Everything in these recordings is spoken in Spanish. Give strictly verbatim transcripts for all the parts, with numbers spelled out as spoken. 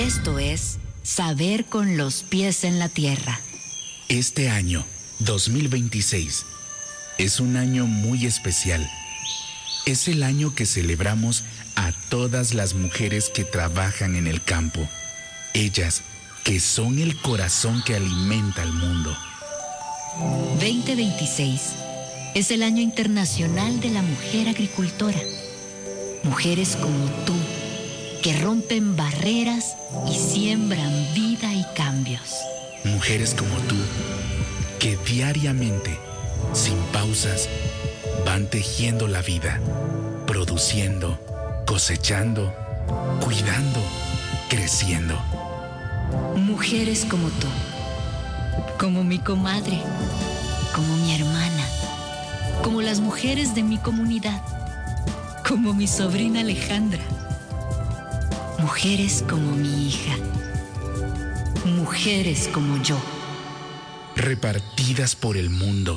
Esto es Saber con los pies en la tierra. Este año, dos mil veintiséis, es un año muy especial. Es el año que celebramos a todas las mujeres que trabajan en el campo. Ellas, que son el corazón que alimenta al mundo. veinte veintiséis es el año internacional de la mujer agricultora. Mujeres como tú, que rompen barreras y siembran vida y cambios. Mujeres como tú, que diariamente, sin pausas, van tejiendo la vida, produciendo, cosechando, cuidando, creciendo. Mujeres como tú, como mi comadre, como mi hermana, como las mujeres de mi comunidad, como mi sobrina Alejandra. Mujeres como mi hija, mujeres como yo. Repartidas por el mundo.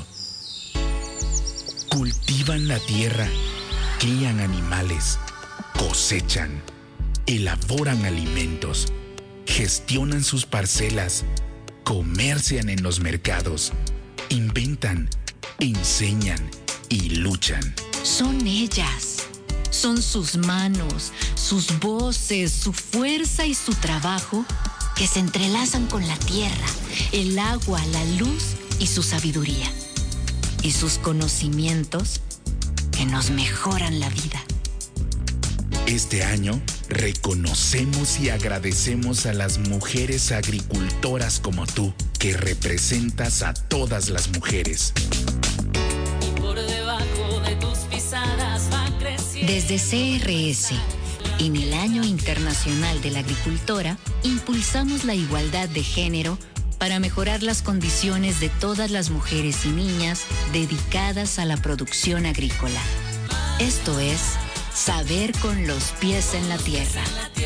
Cultivan la tierra, crían animales, cosechan, elaboran alimentos, gestionan sus parcelas, comercian en los mercados, inventan, enseñan y luchan. Son ellas. Son sus manos, sus voces, su fuerza y su trabajo que se entrelazan con la tierra, el agua, la luz y su sabiduría. Y sus conocimientos que nos mejoran la vida. Este año reconocemos y agradecemos a las mujeres agricultoras como tú, que representas a todas las mujeres. Y por debajo de tus pisadas va creciendo. Desde C R S, en el Año Internacional de la Agricultora, impulsamos la igualdad de género para mejorar las condiciones de todas las mujeres y niñas dedicadas a la producción agrícola. Esto es Saber con los pies en la tierra.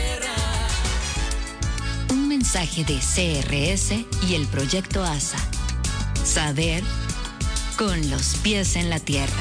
Un mensaje de C R S y el Proyecto A S A. Saber con los pies en la tierra.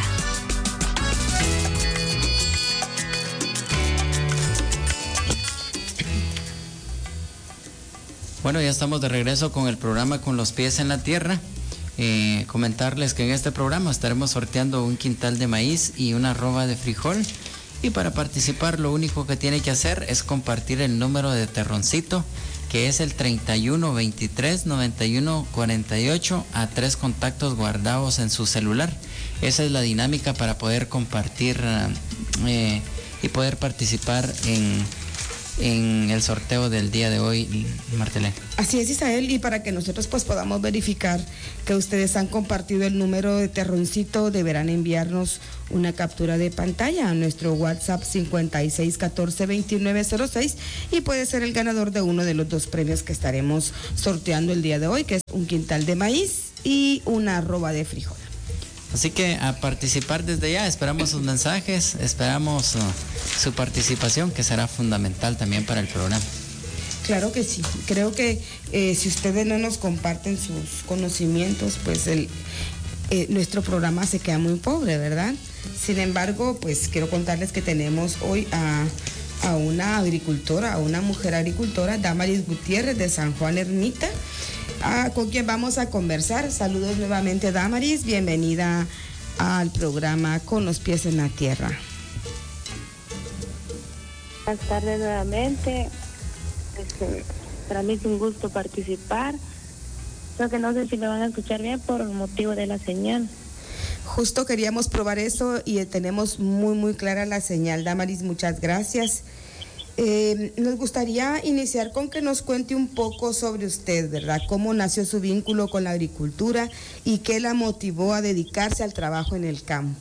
Bueno, ya estamos de regreso con el programa Con los pies en la tierra. Eh, comentarles que en este programa estaremos sorteando un quintal de maíz y una arroba de frijol. Y para participar lo único que tiene que hacer es compartir el número de Terroncito, que es el treinta y uno veintitrés noventa y uno cuarenta y ocho, a tres contactos guardados en su celular. Esa es la dinámica para poder compartir eh, y poder participar en... en el sorteo del día de hoy, Martelén. Así es, Isael, y para que nosotros pues podamos verificar que ustedes han compartido el número de Terroncito, deberán enviarnos una captura de pantalla a nuestro WhatsApp cincuenta y seis catorce veintinueve cero seis y puede ser el ganador de uno de los dos premios que estaremos sorteando el día de hoy, que es un quintal de maíz y una arroba de frijol. Así que a participar desde ya, esperamos sus mensajes, esperamos uh, su participación, que será fundamental también para el programa. Claro que sí, creo que eh, si ustedes no nos comparten sus conocimientos, pues el, eh, nuestro programa se queda muy pobre, ¿verdad? Sin embargo, pues quiero contarles que tenemos hoy a, a una agricultora, a una mujer agricultora, Damaris Gutiérrez de San Juan Ermita, Ah, con quien vamos a conversar. Saludos nuevamente, Damaris, bienvenida al programa Con los pies en la tierra. Buenas tardes nuevamente. Este, para mí es un gusto participar. Creo que no sé si me van a escuchar bien por el motivo de la señal. Justo queríamos probar eso y tenemos muy muy clara la señal. Damaris, muchas gracias. Eh, nos gustaría iniciar con que nos cuente un poco sobre usted, ¿verdad? ¿Cómo nació su vínculo con la agricultura y qué la motivó a dedicarse al trabajo en el campo?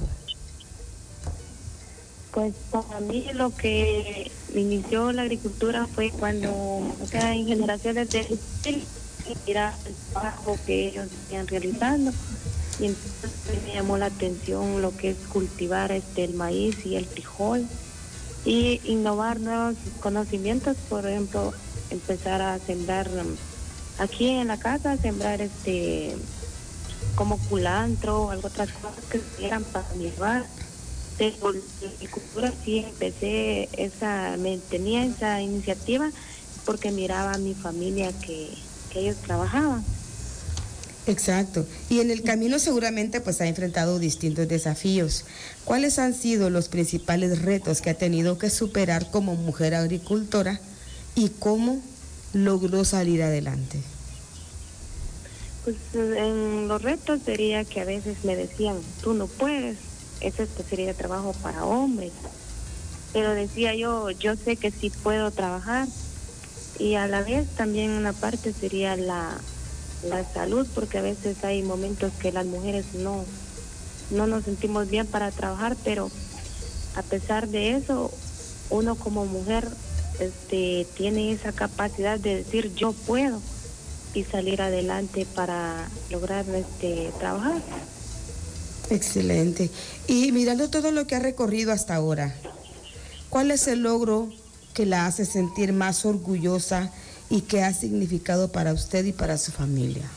Pues para mí lo que inició la agricultura fue cuando, o sea, en generaciones de era el trabajo que ellos estaban realizando y entonces me llamó la atención lo que es cultivar este el maíz y el frijol. Y innovar nuevos conocimientos, por ejemplo, empezar a sembrar aquí en la casa, sembrar este como culantro, algo otras cosas que eran para mi hogar. De agricultura sí empecé esa, me tenía esa iniciativa porque miraba a mi familia que, que ellos trabajaban. Exacto. Y en el camino seguramente pues ha enfrentado distintos desafíos. ¿Cuáles han sido los principales retos que ha tenido que superar como mujer agricultora y cómo logró salir adelante? Pues en los retos sería que a veces me decían, tú no puedes, ese sería trabajo para hombres. Pero decía yo, yo sé que sí puedo trabajar. Y a la vez también una parte sería la, la salud, porque a veces hay momentos que las mujeres no, no nos sentimos bien para trabajar, pero a pesar de eso, uno como mujer este, tiene esa capacidad de decir yo puedo y salir adelante para lograr este trabajar. Excelente. Y mirando todo lo que ha recorrido hasta ahora, ¿cuál es el logro que la hace sentir más orgullosa y que ha significado para usted y para su familia?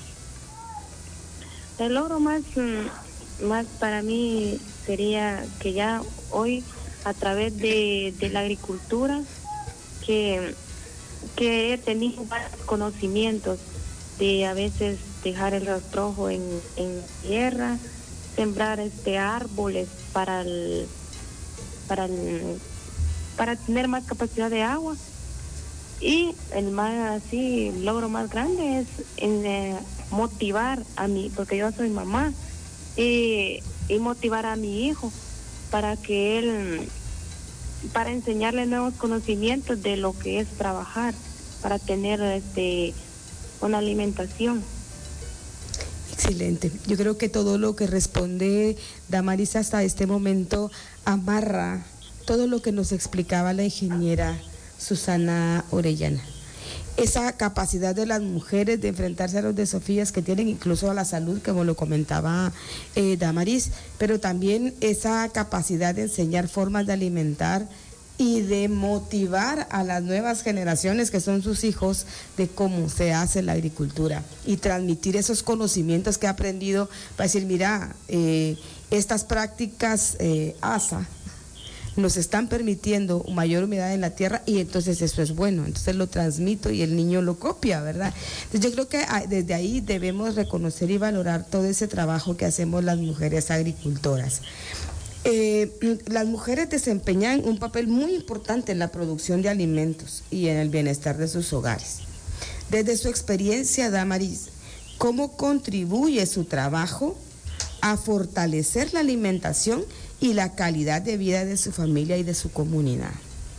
El logro más, más para mí sería que ya hoy a través de, de la agricultura que, que he tenido varios conocimientos de a veces dejar el rastrojo en, en tierra, sembrar este árboles para el, para el, para tener más capacidad de agua. Y el más así logro más grande es en, eh, motivar a mí, porque yo soy mamá, y, y motivar a mi hijo para que él, para enseñarle nuevos conocimientos de lo que es trabajar, para tener este una alimentación. Excelente. Yo creo que todo lo que responde Damaris hasta este momento amarra todo lo que nos explicaba la ingeniera Susana Orellana. Esa capacidad de las mujeres de enfrentarse a los desafíos que tienen, incluso a la salud, como lo comentaba eh, Damaris, pero también esa capacidad de enseñar formas de alimentar y de motivar a las nuevas generaciones que son sus hijos de cómo se hace la agricultura y transmitir esos conocimientos que ha aprendido para decir, mira, eh, estas prácticas eh, A S A nos están permitiendo mayor humedad en la tierra y entonces eso es bueno, entonces lo transmito y el niño lo copia, ¿verdad? Entonces yo creo que desde ahí debemos reconocer y valorar todo ese trabajo que hacemos las mujeres agricultoras. Eh, las mujeres desempeñan un papel muy importante en la producción de alimentos y en el bienestar de sus hogares. Desde su experiencia, Damaris, ¿cómo contribuye su trabajo a fortalecer la alimentación y la calidad de vida de su familia y de su comunidad?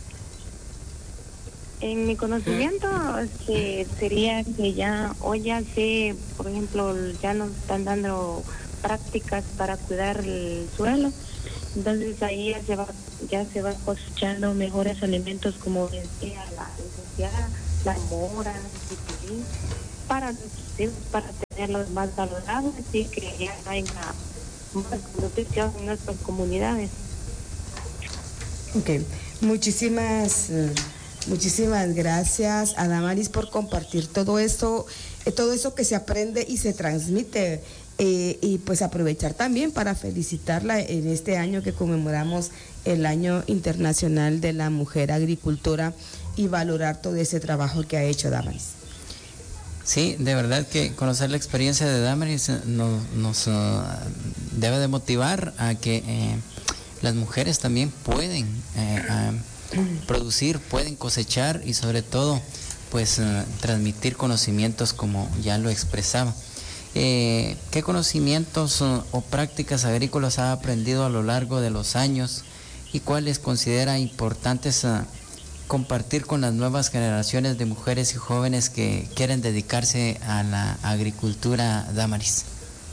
En mi conocimiento este, sería que ya hoy ya sé, por ejemplo, ya nos están dando prácticas para cuidar el suelo. Entonces ahí ya se va, ya se va cosechando mejores alimentos, como decía la licenciada, la mora, el pipirín, para, para tenerlos más valorados y que ya haya más nutrición en nuestras comunidades. Ok, muchísimas, muchísimas gracias a Damaris por compartir todo eso, todo eso que se aprende y se transmite. Eh, y pues aprovechar también para felicitarla en este año que conmemoramos el Año Internacional de la Mujer Agricultora y valorar todo ese trabajo que ha hecho Damaris. Sí, de verdad que conocer la experiencia de Damaris nos, nos uh, debe de motivar a que eh, las mujeres también pueden eh, uh, producir, pueden cosechar y sobre todo pues uh, transmitir conocimientos como ya lo expresaba. Eh, ¿Qué conocimientos uh, o prácticas agrícolas ha aprendido a lo largo de los años y cuáles considera importantes uh, compartir con las nuevas generaciones de mujeres y jóvenes que quieren dedicarse a la agricultura, Damaris?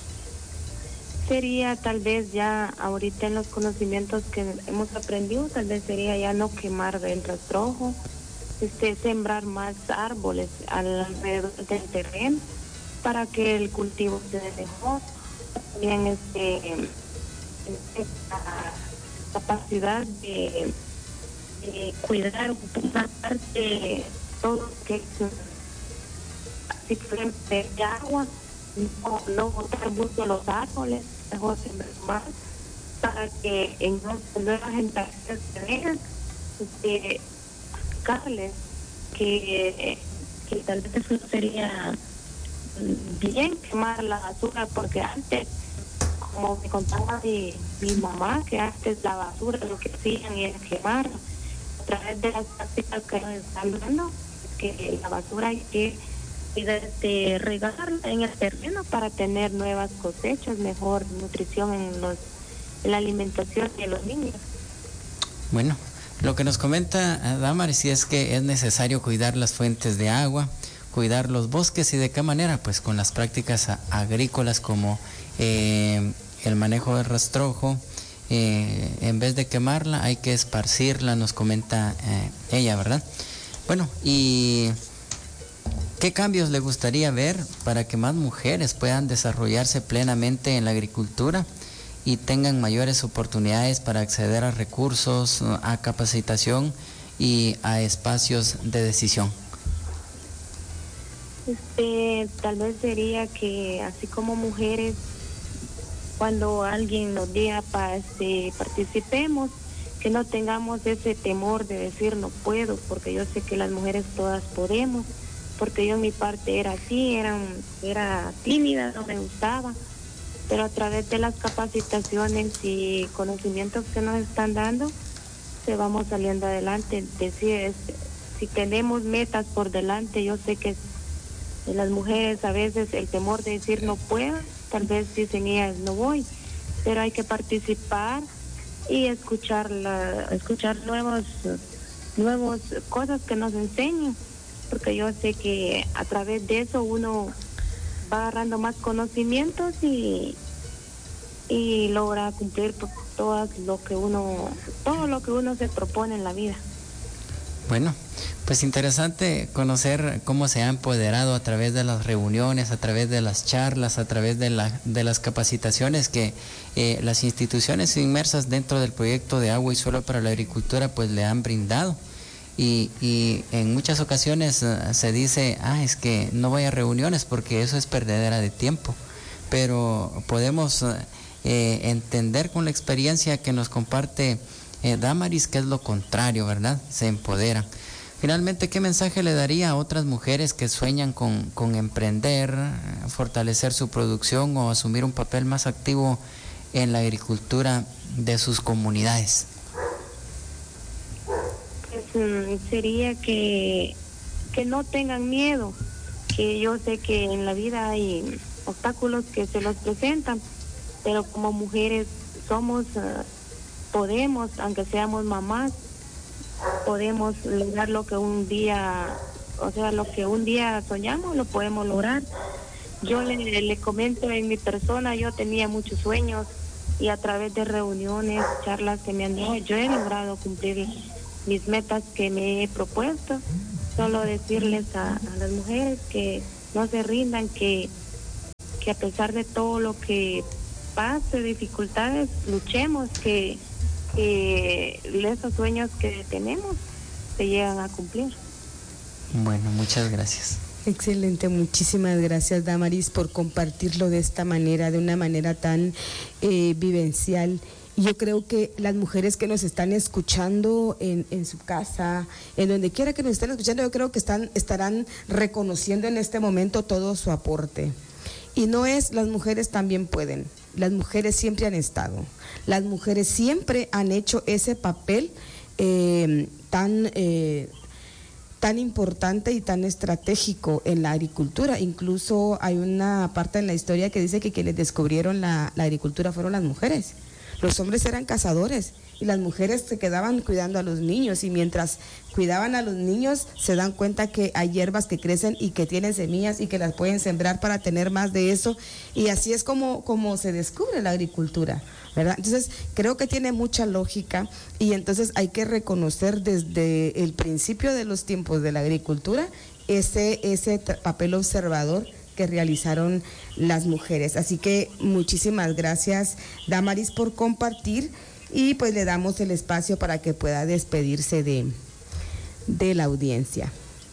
Sería tal vez ya ahorita en los conocimientos que hemos aprendido, tal vez sería ya no quemar el rastrojo, este, sembrar más árboles alrededor del terreno para que el cultivo se dé mejor. También este, esta capacidad de, de cuidar una parte, todo lo que es simplemente de agua, no, no botar mucho los árboles, mejor sembrar más, para que en nuevas generaciones se vean este, sacarles que, que tal vez eso sería bien quemar la basura, porque antes, como me contaba mi, mi mamá, que antes la basura lo que hacían era quemarla. A través de las prácticas que nos están dando, que la basura hay que de regarla en el terreno para tener nuevas cosechas, mejor nutrición en los en la alimentación de los niños. Bueno, lo que nos comenta Damaris es que es necesario cuidar las fuentes de agua, cuidar los bosques, y de qué manera, pues con las prácticas agrícolas como eh, el manejo del rastrojo. Eh, en vez de quemarla hay que esparcirla, nos comenta eh, ella, ¿verdad? Bueno, y ¿qué cambios le gustaría ver para que más mujeres puedan desarrollarse plenamente en la agricultura y tengan mayores oportunidades para acceder a recursos, a capacitación y a espacios de decisión? Este, tal vez sería que así como mujeres, cuando alguien nos diga para este, participemos, que no tengamos ese temor de decir no puedo, porque yo sé que las mujeres todas podemos, porque yo en mi parte era así, era, era tímida, no me gustaba, pero a través de las capacitaciones y conocimientos que nos están dando, se vamos saliendo adelante. Decir, es, si tenemos metas por delante, yo sé que las mujeres a veces el temor de decir no puedo, tal vez dicen ellas no voy, pero hay que participar y escuchar la, escuchar nuevos nuevos cosas que nos enseñan, porque yo sé que a través de eso uno va agarrando más conocimientos y y logra cumplir todo lo que uno todo lo que uno se propone en la vida. Bueno, pues interesante conocer cómo se ha empoderado a través de las reuniones, a través de las charlas, a través de, la, de las capacitaciones que eh, las instituciones inmersas dentro del proyecto de Agua y Suelo para la Agricultura pues le han brindado. Y, y en muchas ocasiones uh, se dice, ah, es que no voy a reuniones porque eso es perdedera de tiempo. Pero podemos uh, eh, entender con la experiencia que nos comparte Eh, Damaris, que es lo contrario, ¿verdad? Se empoderan. Finalmente, ¿qué mensaje le daría a otras mujeres que sueñan con, con emprender, fortalecer su producción o asumir un papel más activo en la agricultura de sus comunidades? Pues um, sería que, que no tengan miedo, que yo sé que en la vida hay obstáculos que se los presentan, pero como mujeres somos... Uh, podemos, aunque seamos mamás, podemos lograr lo que un día, o sea, lo que un día soñamos, lo podemos lograr. Yo le, le comento en mi persona, yo tenía muchos sueños y a través de reuniones, charlas que me han dado, yo he logrado cumplir mis metas que me he propuesto. Solo decirles a, a las mujeres que no se rindan, que, que a pesar de todo lo que pase, dificultades, luchemos, que que esos sueños que tenemos se llegan a cumplir. Bueno, muchas gracias. Excelente, muchísimas gracias Damaris por compartirlo de esta manera, de una manera tan eh, vivencial. Y yo creo que las mujeres que nos están escuchando en, en su casa, en donde quiera que nos estén escuchando, yo creo que están, estarán reconociendo en este momento todo su aporte. Y no es las mujeres también pueden, las mujeres siempre han estado, las mujeres siempre han hecho ese papel eh, tan, eh, tan importante y tan estratégico en la agricultura. Incluso hay una parte en la historia que dice que quienes descubrieron la, la agricultura fueron las mujeres. Los hombres eran cazadores y las mujeres se quedaban cuidando a los niños, y mientras cuidaban a los niños se dan cuenta que hay hierbas que crecen y que tienen semillas y que las pueden sembrar para tener más de eso, y así es como, como se descubre la agricultura, ¿verdad? Entonces creo que tiene mucha lógica, y entonces hay que reconocer desde el principio de los tiempos de la agricultura ese, ese papel observador que realizaron las mujeres. Así que muchísimas gracias Damaris por compartir, y pues le damos el espacio para que pueda despedirse de, de la audiencia.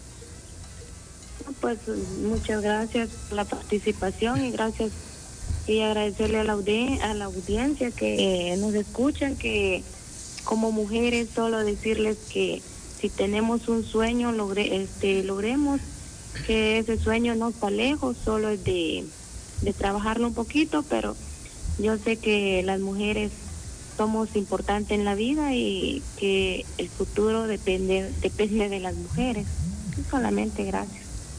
Pues muchas gracias por la participación y gracias y agradecerle a la, audi- a la audiencia que eh, nos escuchan, que como mujeres solo decirles que si tenemos un sueño, logre, este, logremos que ese sueño no está lejos, solo es de, de trabajarlo un poquito, pero yo sé que las mujeres somos importantes en la vida y que el futuro depende, depende de las mujeres. Solamente gracias.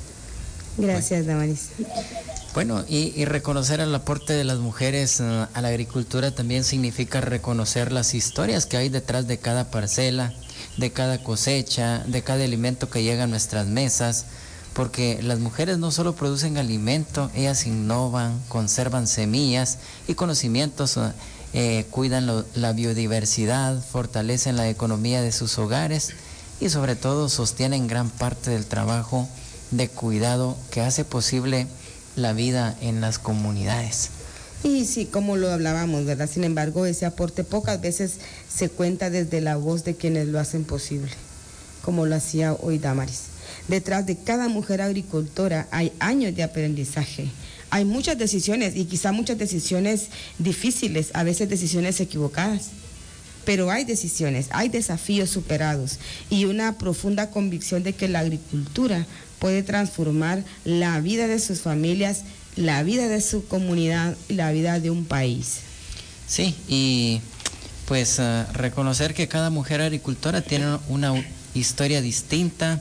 Gracias, Damaris. Bueno, y, y reconocer el aporte de las mujeres uh, a la agricultura también significa reconocer las historias que hay detrás de cada parcela, de cada cosecha, de cada alimento que llega a nuestras mesas, porque las mujeres no solo producen alimento, ellas innovan, conservan semillas y conocimientos, uh, eh, cuidan lo, la biodiversidad, fortalecen la economía de sus hogares y sobre todo sostienen gran parte del trabajo de cuidado que hace posible la vida en las comunidades. Y sí, como lo hablábamos, ¿verdad? Sin embargo, ese aporte pocas veces se cuenta desde la voz de quienes lo hacen posible, como lo hacía hoy Damaris. Detrás de cada mujer agricultora hay años de aprendizaje, hay muchas decisiones y quizá muchas decisiones difíciles, a veces decisiones equivocadas. Pero hay decisiones, hay desafíos superados y una profunda convicción de que la agricultura puede transformar la vida de sus familias, la vida de su comunidad y la vida de un país. Sí, y pues uh, reconocer que cada mujer agricultora tiene una historia distinta,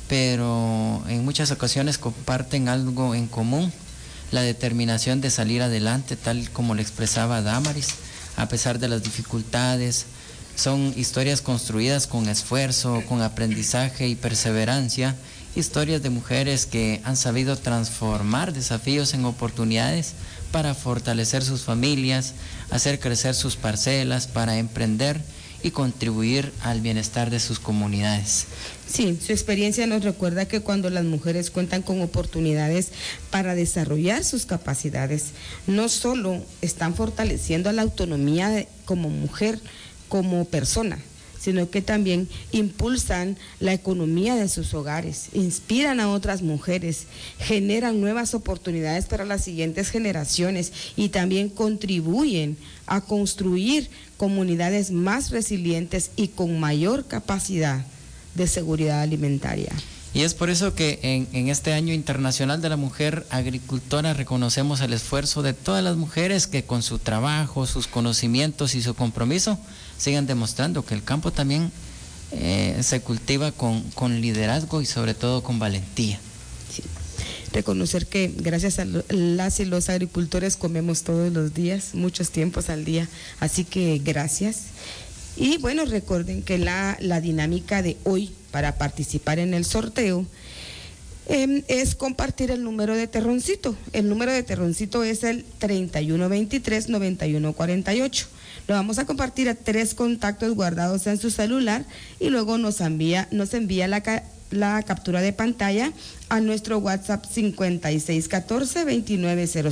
pero en muchas ocasiones comparten algo en común, la determinación de salir adelante, tal como lo expresaba Damaris, a pesar de las dificultades. Son historias construidas con esfuerzo, con aprendizaje y perseverancia, historias de mujeres que han sabido transformar desafíos en oportunidades para fortalecer sus familias, hacer crecer sus parcelas, para emprender y contribuir al bienestar de sus comunidades. Sí, su experiencia nos recuerda que cuando las mujeres cuentan con oportunidades para desarrollar sus capacidades, no solo están fortaleciendo la autonomía de, como mujer, como persona, sino que también impulsan la economía de sus hogares, inspiran a otras mujeres, generan nuevas oportunidades para las siguientes generaciones y también contribuyen a construir comunidades más resilientes y con mayor capacidad de seguridad alimentaria. Y es por eso que en, en este Año Internacional de la Mujer Agricultora reconocemos el esfuerzo de todas las mujeres que con su trabajo, sus conocimientos y su compromiso sigan demostrando que el campo también eh, se cultiva con, con liderazgo y sobre todo con valentía. Sí. Reconocer que gracias a las y los agricultores comemos todos los días, muchos tiempos al día, así que gracias. Y bueno, recuerden que la, la dinámica de hoy para participar en el sorteo eh, es compartir el número de terroncito. El número de terroncito es el treinta y uno veintitrés, noventa y uno cuarenta y ocho. Lo vamos a compartir a tres contactos guardados en su celular y luego nos envía, nos envía la, la captura de pantalla a nuestro WhatsApp cincuenta y seis catorce veintinueve cero